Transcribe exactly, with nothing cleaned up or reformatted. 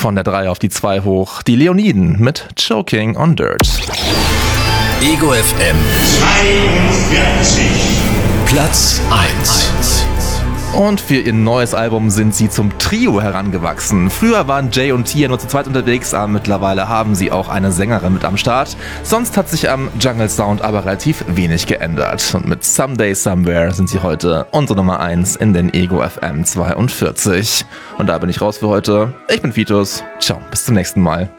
Von der drei auf die zwei hoch, die Leoniden mit Choking on Dirt. Ego F M zweiundvierzig. Platz eins. Und für ihr neues Album sind sie zum Trio herangewachsen. Früher waren Jay und Tia nur zu zweit unterwegs, aber mittlerweile haben sie auch eine Sängerin mit am Start. Sonst hat sich am Jungle Sound aber relativ wenig geändert. Und mit Someday Somewhere sind sie heute unsere Nummer eins in den Ego F M zweiundvierzig. Und da bin ich raus für heute. Ich bin Vitus. Ciao, bis zum nächsten Mal.